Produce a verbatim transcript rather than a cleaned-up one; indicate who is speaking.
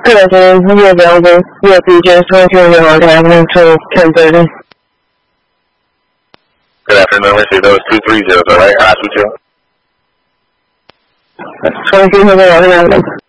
Speaker 1: Good afternoon. Are you available? U S B J twenty-two on Yonge Avenue until ten thirty.
Speaker 2: Good afternoon. Let's see, those two three zeros, all right? Hospital.
Speaker 1: twenty-two on Yonge Avenue.